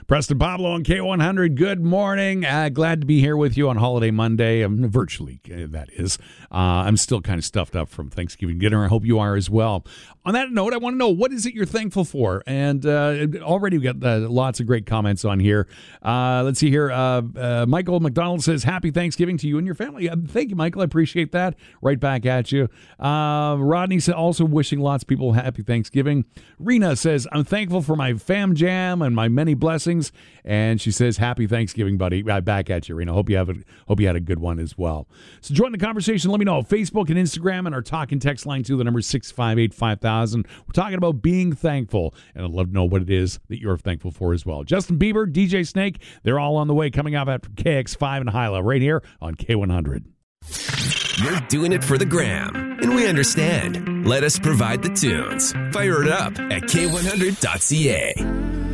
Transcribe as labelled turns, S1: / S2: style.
S1: Preston Pablo on K100. Good morning. Glad to be here with you on Holiday Monday. Virtually, that is. I'm still kind of stuffed up from Thanksgiving dinner. I hope you are as well. On that note, I want to know, what is it you're thankful for? And already we got lots of great comments on here. Let's see here. Michael McDonald says, happy Thanksgiving to you and your family. Thank you, Michael. I appreciate that. Right back at you. Rodney said, also wishing lots of people happy Thanksgiving. Rena says, I'm thankful for my fam jam and my many blessings. And she says, happy Thanksgiving, buddy. Back at you, Rena. Hope you had a good one as well. So join the conversation. Let me know. Facebook and Instagram and our talk and text line too. The number is 658-5000. We're talking about being thankful, and I'd love to know what it is that you're thankful for as well. Justin Bieber, DJ Snake, they're all on the way, coming up after KX5 and Hyla right here on K100.
S2: You're doing it for the gram, and we understand. Let us provide the tunes. Fire it up at K100.ca.